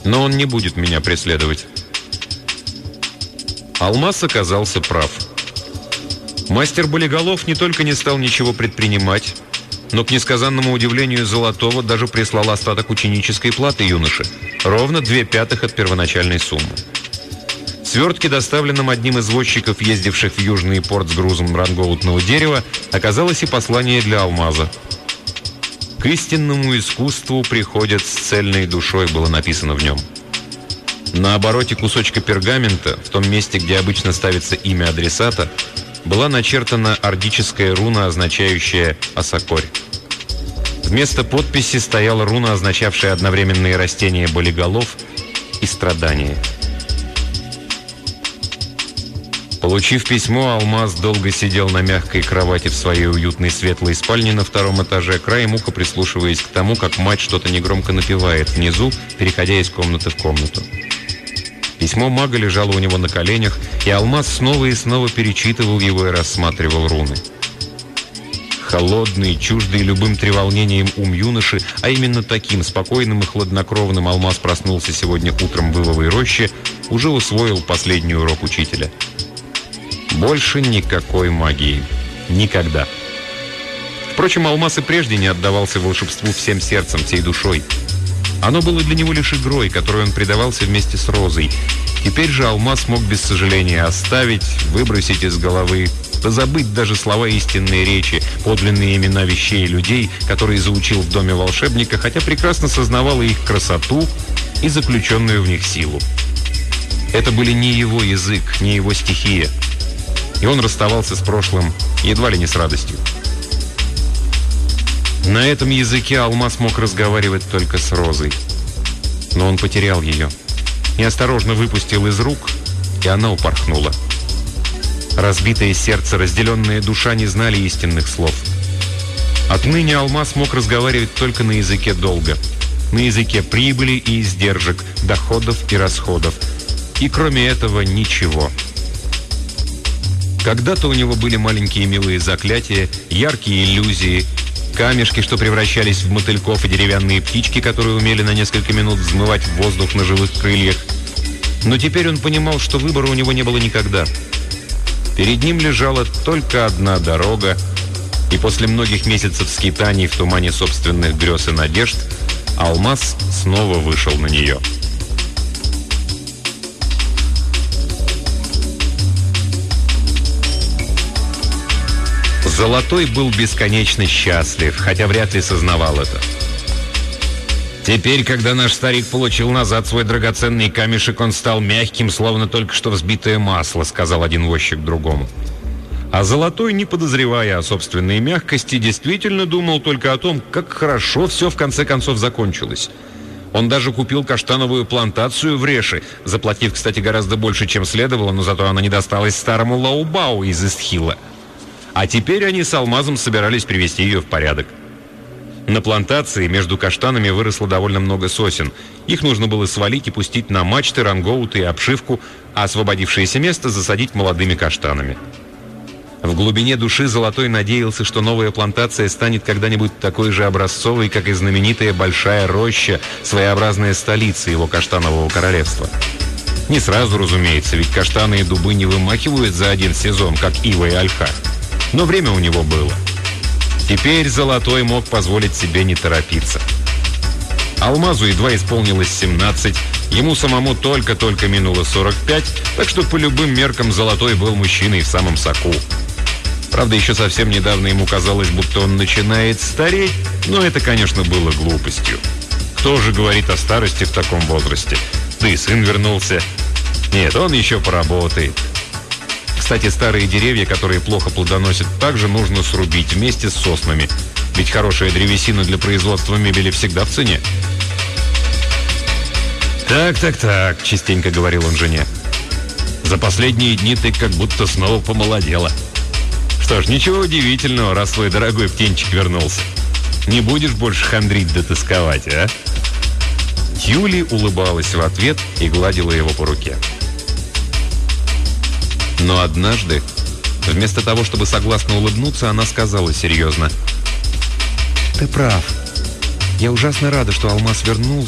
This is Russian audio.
Но он не будет меня преследовать». Алмаз оказался прав. Мастер Болиголов не только не стал ничего предпринимать, но, к несказанному удивлению Золотого, даже прислал остаток ученической платы юноше, ровно 2/5 от первоначальной суммы. В свертке, доставленном одним из возчиков, ездивших в Южный порт с грузом рангоутного дерева, оказалось и послание для Алмаза. «К истинному искусству приходят с цельной душой», было написано в нем. На обороте кусочка пергамента, в том месте, где обычно ставится имя адресата, была начертана ордическая руна, означающая «Осокорь». Вместо подписи стояла руна, означавшая одновременные растения болиголов и страдания. Получив письмо, Алмаз долго сидел на мягкой кровати в своей уютной светлой спальне на 2-м этаже, краем уха прислушиваясь к тому, как мать что-то негромко напевает внизу, переходя из комнаты в комнату. Письмо мага лежало у него на коленях, и Алмаз снова и снова перечитывал его и рассматривал руны. Холодный, чуждый любым треволнением ум юноши, а именно таким спокойным и хладнокровным Алмаз проснулся сегодня утром в Ивовой роще, уже усвоил последний урок учителя. Больше никакой магии. Никогда. Впрочем, Алмаз и прежде не отдавался волшебству всем сердцем, всей душой. Оно было для него лишь игрой, которой он предавался вместе с Розой. Теперь же Алмаз мог без сожаления оставить, выбросить из головы, позабыть даже слова истинной речи, подлинные имена вещей и людей, которые заучил в доме волшебника, хотя прекрасно сознавал их красоту и заключенную в них силу. Это были не его язык, не его стихия. И он расставался с прошлым едва ли не с радостью. На этом языке Алмаз мог разговаривать только с Розой. Но он потерял ее. Неосторожно выпустил из рук, и она упорхнула. Разбитое сердце, разделенная душа не знали истинных слов. Отныне Алмаз мог разговаривать только на языке долга, на языке прибыли и издержек, доходов и расходов. И кроме этого ничего. Когда-то у него были маленькие милые заклятия, яркие иллюзии, камешки, что превращались в мотыльков, и деревянные птички, которые умели на несколько минут взмывать в воздух на живых крыльях. Но теперь он понимал, что выбора у него не было никогда. Перед ним лежала только одна дорога, и после многих месяцев скитаний в тумане собственных грез и надежд Алмаз снова вышел на нее. Золотой был бесконечно счастлив, хотя вряд ли сознавал это. «Теперь, когда наш старик получил назад свой драгоценный камешек, он стал мягким, словно только что взбитое масло», — сказал один возчик другому. А Золотой, не подозревая о собственной мягкости, действительно думал только о том, как хорошо все в конце концов закончилось. Он даже купил каштановую плантацию в Реше, заплатив, кстати, гораздо больше, чем следовало, но зато она не досталась старому Лаубау из Истхила. А теперь они с Алмазом собирались привести ее в порядок. На плантации между каштанами выросло довольно много сосен. Их нужно было свалить и пустить на мачты, рангоуты и обшивку, а освободившееся место засадить молодыми каштанами. В глубине души Золотой надеялся, что новая плантация станет когда-нибудь такой же образцовой, как и знаменитая Большая Роща, своеобразная столица его каштанового королевства. Не сразу, разумеется, ведь каштаны и дубы не вымахивают за один сезон, как ива и ольха. Но время у него было. Теперь Золотой мог позволить себе не торопиться. Алмазу едва исполнилось 17, ему самому только-только минуло 45, так что по любым меркам Золотой был мужчиной в самом соку. Правда, еще совсем недавно ему казалось, будто он начинает стареть, но это, конечно, было глупостью. Кто же говорит о старости в таком возрасте? Да и сын вернулся. Нет, он еще поработает. Кстати, старые деревья, которые плохо плодоносят, также нужно срубить вместе с соснами. Ведь хорошая древесина для производства мебели всегда в цене. «Так», — частенько говорил он жене. «За последние дни ты как будто снова помолодела. Что ж, ничего удивительного, раз твой дорогой птенчик вернулся. Не будешь больше хандрить да тосковать, а?» Юли улыбалась в ответ и гладила его по руке. Но однажды, вместо того, чтобы согласно улыбнуться, она сказала серьезно: «Ты прав. Я ужасно рада, что Алмаз вернулся.